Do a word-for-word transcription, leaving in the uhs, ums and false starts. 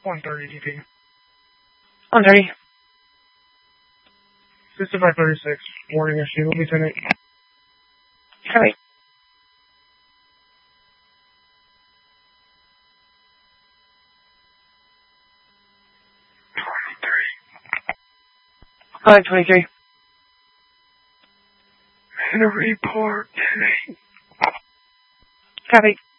one thirty D P. one thirty. sixty-five thirty-six. Warning issue, Lieutenant. Copy. five twenty-three. And a report today. Copy.